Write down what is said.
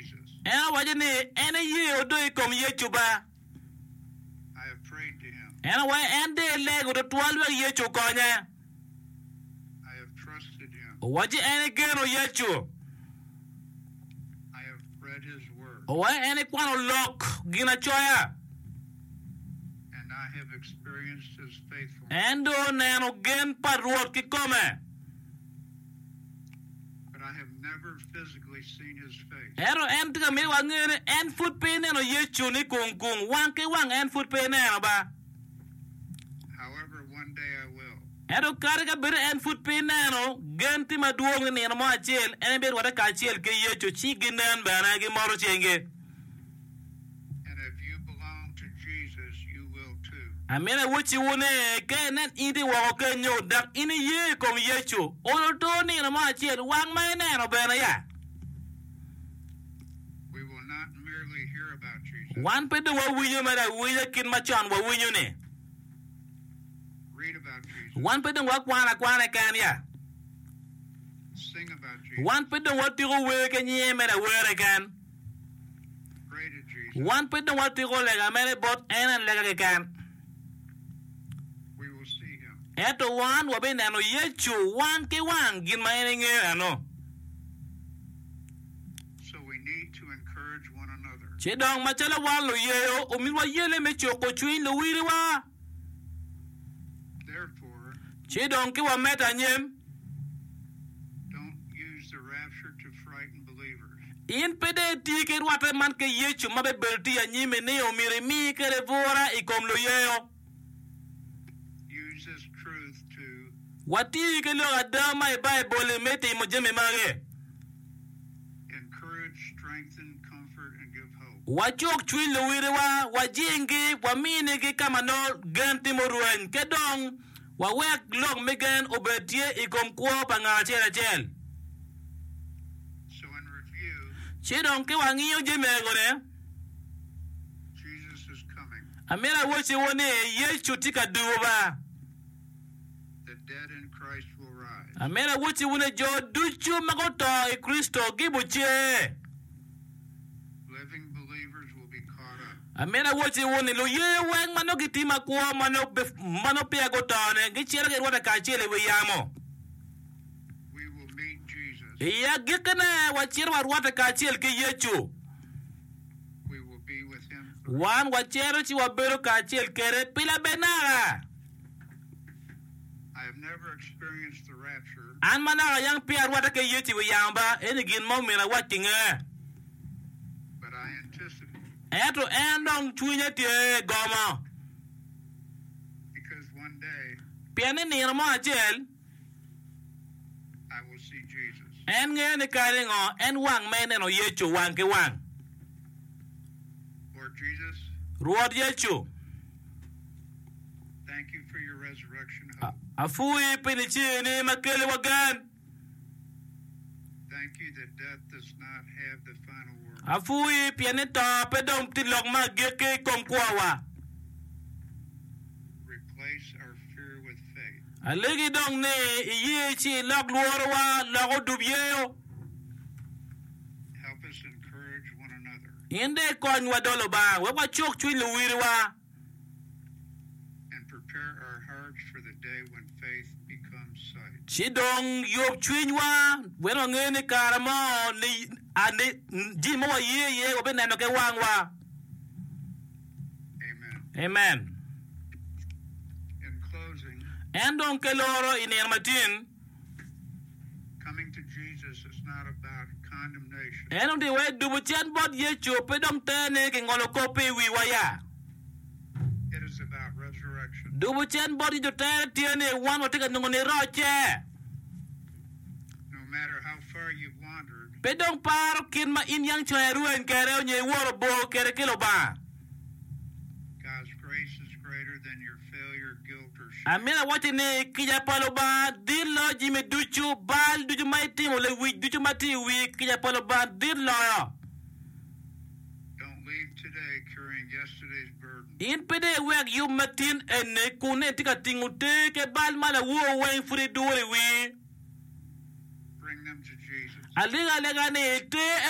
Jesus. En wajini en ye odoi kom Yesu ba. I have prayed to him. En wa en de lego to twalwe Yesu konye. I have trusted him. Waji en geno Yesu. I have read his word. Wa en kwano lok gina choya. And I have experienced his faithfulness. Endo neno gen parruot ki come. But I have never physically seen his face. Ero en tiga mi wangene en foot pe neno Yesu ni kung wang ke wang en foot pe neno ba. However, one day I will. Ero karga bir en foot pe neno gen ti maduong ni mo achel en bir wada ka achel ke Yesu chi ginen ba na gi moro chenge. And if you belong to Jesus, you will too. Amena wuchi wune ke net indi wo ke nyo dak ini ye kom Yesu. O to ni mo achel wang mai neno ba na ya. We will not merely hear about Jesus. Wan pe de wo winyo mara winyo kin machon wo winyo ne. Read about Jesus. Wan pe de wo kwana kan ya. Sing about Jesus. Wan pe de wo tigo we ke nye mara were kan. Pray to Jesus. Wan pe de wo tigo lega mere bot enan lega ke kan. We will see him. Eto wan wo be nano Yesu wan ke wan gin ma ene nge ano. So we need to encourage one another. Chedong machala wan lo yeyo o mi wa yele me choko chuin lo wiri wa. Therefore, Chedong ke wa meta nyem. don't use the rapture to frighten believers. In pede ti ke wate man ke Yesu mabe belti ya nyime ne o mire mi ke revora ikom lo yeyo. Use this truth to Wati ke lo adama e Bible mete mo jeme mare. encourage, strengthen, comfort, and give hope. Wachok chuin lo wiri wa wajingi wamine ke kama no ganti moruen kedong wawek log megen obetie ikom kwa panga chel. So in review, Chedong ke wangiyo jeme gore. Jesus is coming. Amira wochi wone Yesu tika duba. The dead in Christ will rise. Amira wochi wone jo duchu magoto e Kristo gibuche. Living believers will be caught up. Amira wochi wone lo ye weng mano gitima kwa mano pia gotone gichira ke wada kachele we yamo. We will meet Jesus. Ya gikana wachira warwata kachele ke Yesu. We will be with him. Wan wachero chi wabero kachele kere pila benara. I have never experienced the rapture, An manara yang pia warwata ke Yesu we yamba eni gin mo mira watinga. but I anticipate Eto endong chunya tie gomo. because one day Piani ni mo achel I will see Jesus. en nge ni kare ngo en wang mene no Yesu wang ke wang. Lord Jesus, Ruod Yesu. thank you for your resurrection hope. Afui pinichi ni makele wagan. Thank you that death does not have the final word. Afui piani to pedong tilok ma geke komkwawa. Replace our fear with faith. Alegi dong ne iye chi lok luorwa loko dubyeyo. Help us encourage one another Inde kon wadolo ba wewa chok chui luwirwa. and prepare our hearts for the day when faith becomes sight. Chidong yob chwinywa weno nge ni karamo ni ane jimo wa ye obenano ke wangwa. Amen. Amen. In closing, Endong keloro iner matin. coming to Jesus is not about condemnation. Enong di we dubu chen bot Yesu pedong tene ke ngolo kopi wiwaya. It is about resurrection. Dubu chen bot jo tere tiene wan wateka nungoni roche. No matter how far you've wandered, Pedong paro kin ma in yang choy ruen kere nye woro bo kere kilo ba. God's grace is greater than your failure, guilt, or shame. Amina wati ne kija palo ba dillo jime duchu bal duchu mai timo le wi duchu mati wi kija palo ba dillo yo. Don't leave today carrying yesterday's burden. In pede wek yu matin ene kune tika tingute ke bal mala wo wen furi dure wi. Bring them to Jesus. Aliga lega ne te